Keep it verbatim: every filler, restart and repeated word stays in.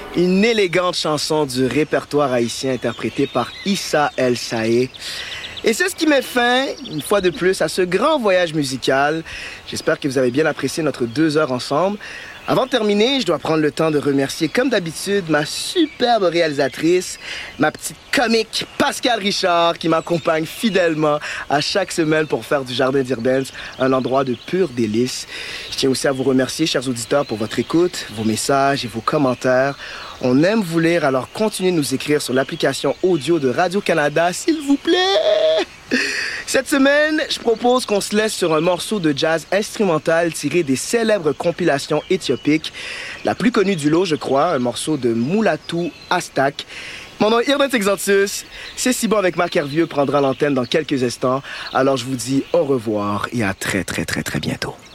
Une élégante chanson du répertoire haïtien interprétée par Issa El Saé. Et c'est ce qui met fin, une fois de plus, à ce grand voyage musical. J'espère que vous avez bien apprécié notre deux heures ensemble. Avant de terminer, je dois prendre le temps de remercier, comme d'habitude, ma superbe réalisatrice, ma petite comique Pascal Richard, qui m'accompagne fidèlement à chaque semaine pour faire du Jardin d'Irbenz un endroit de pur délice. Je tiens aussi à vous remercier, chers auditeurs, pour votre écoute, vos messages et vos commentaires. On aime vous lire, alors continuez de nous écrire sur l'application audio de Radio-Canada, s'il vous plaît. Cette semaine, je propose qu'on se laisse sur un morceau de jazz instrumental tiré des célèbres compilations éthiopiques. La plus connue du lot, je crois, un morceau de Moulatou Astak. Mon nom est Irbenz Exantius. C'est si bon avec Marc Hervieux prendra l'antenne dans quelques instants. Alors je vous dis au revoir et à très très très très bientôt.